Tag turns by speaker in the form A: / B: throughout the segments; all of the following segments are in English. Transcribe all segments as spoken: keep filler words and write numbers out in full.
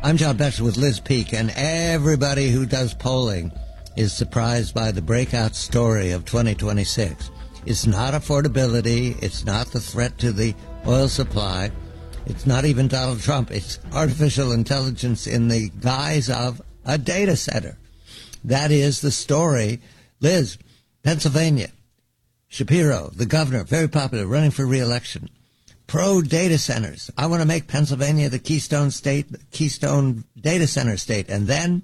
A: I'm John Betcher with Liz Peek, and everybody who does polling is surprised by the breakout story of twenty twenty-six. It's not affordability. It's not the threat to the oil supply. It's not even Donald Trump. It's artificial intelligence in the guise of a data center. That is the story. Liz, Pennsylvania, Shapiro, the governor, very popular, running for re-election. Pro-data centers. I want to make Pennsylvania the Keystone State, the Keystone data center state, and then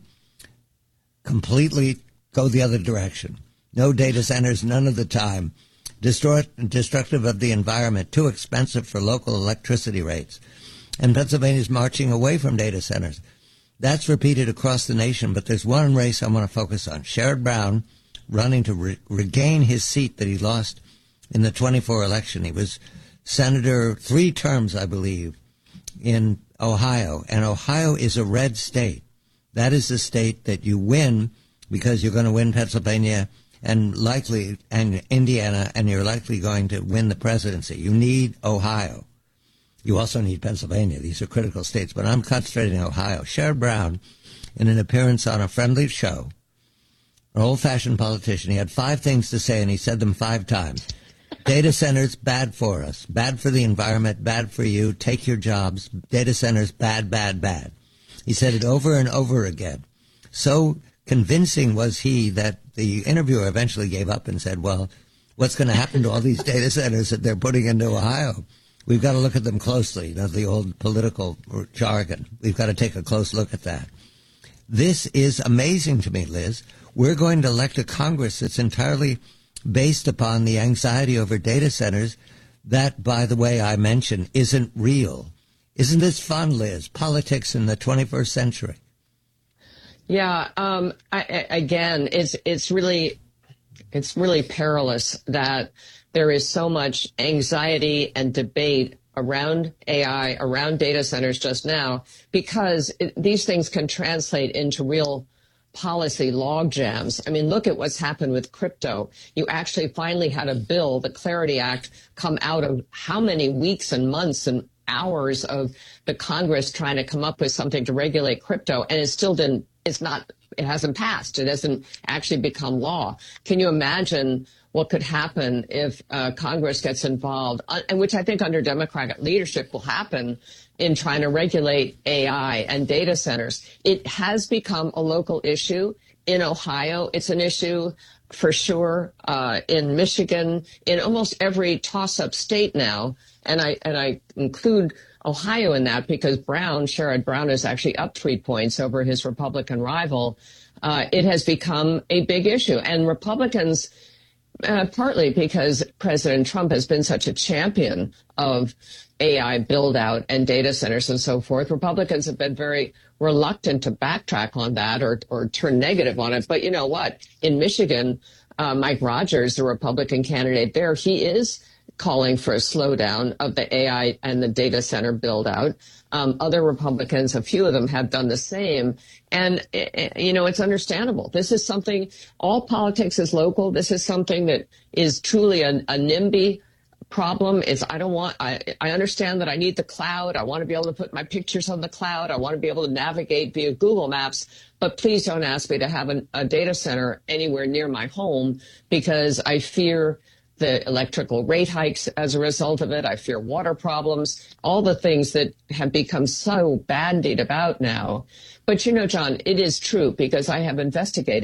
A: completely go the other direction. No data centers, none of the time. Distort, destructive of the environment, too expensive for local electricity rates. And Pennsylvania's marching away from data centers. That's repeated across the nation, but there's one race I want to focus on. Sherrod Brown running to re- regain his seat that he lost in the twenty-four election. He was senator three terms, I believe, in Ohio. And Ohio is a red state. That is the state that you win because you're going to win Pennsylvania and likely and Indiana, and you're likely going to win the presidency. You need Ohio. You also need Pennsylvania. These are critical states, but I'm concentrating on Ohio. Sherrod Brown, in an appearance on a friendly show, an old-fashioned politician, he had five things to say, and he said them five times. Data centers, bad for us. Bad for the environment, bad for you. Take your jobs. Data centers, bad, bad, bad. He said it over and over again. So convincing was he that the interviewer eventually gave up and said, well, what's going to happen to all these data centers that they're putting into Ohio? We've got to look at them closely. You know, the old political jargon. We've got to take a close look at that. This is amazing to me, Liz. We're going to elect a Congress that's entirely based upon the anxiety over data centers that, by the way, I mentioned, isn't real. Isn't this fun, Liz? Politics in the twenty-first century.
B: Yeah. Um, I, I, again, it's it's really it's really perilous that there is so much anxiety and debate around A I, around data centers just now, because it, these things can translate into real policy log jams. I mean, look at what's happened with crypto. You actually finally had a bill, the Clarity Act, come out of how many weeks and months and hours of the Congress trying to come up with something to regulate crypto, and it still didn't. It's not, it hasn't passed. It hasn't actually become law. Can you imagine what could happen if uh, Congress gets involved, uh, and which I think under Democratic leadership will happen in trying to regulate A I and data centers? It has become a local issue in Ohio. It's an issue for sure uh, in Michigan, in almost every toss-up state now. And I, and I include Ohio in that because Brown, Sherrod Brown, is actually up three points over his Republican rival. Uh, it has become a big issue. And Republicans, uh, partly because President Trump has been such a champion of A I build out and data centers and so forth, Republicans have been very reluctant to backtrack on that or, or turn negative on it. But you know what? In Michigan, uh, Mike Rogers, the Republican candidate there, he is calling for a slowdown of the A I and the data center build out. Um, other Republicans, a few of them have done the same. And, you know, it's understandable. This is something, all politics is local. This is something that is truly a, a NIMBY problem. Is I don't want, I, I understand that I need the cloud. I want to be able to put my pictures on the cloud. I want to be able to navigate via Google Maps. But please don't ask me to have an, a data center anywhere near my home because I fear the electrical rate hikes as a result of it. I fear water problems, all the things that have become so bandied about now. But, you know, John, it is true because I have investigated